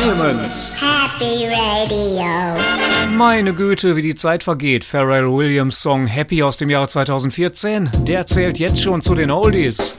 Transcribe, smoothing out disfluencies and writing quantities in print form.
Diamonds. Happy Radio. Meine Güte, wie die Zeit vergeht. Pharrell Williams Song Happy aus dem Jahre 2014, der zählt jetzt schon zu den Oldies.